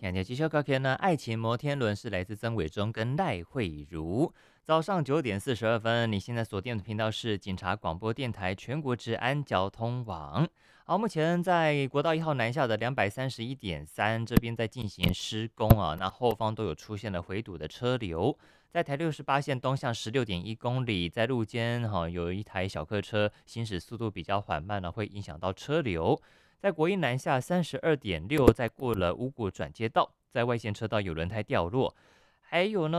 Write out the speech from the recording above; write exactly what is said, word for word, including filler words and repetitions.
听见这首歌曲呢，《爱情摩天轮》是来自曾伟忠跟赖慧茹。早上九点四十二分，你现在锁定的频道是警察广播电台全国治安交通网。好，目前在国道一号南下的两百三十一点三这边在进行施工啊，那后方都有出现了回堵的车流。在台六十八线东向十六点一公里，在路肩哈、有一台小客车行驶速度比较缓慢呢，会影响到车流。在国一南下三十二点六，在过了五股转接道，在外线车道有轮胎掉落。还有呢，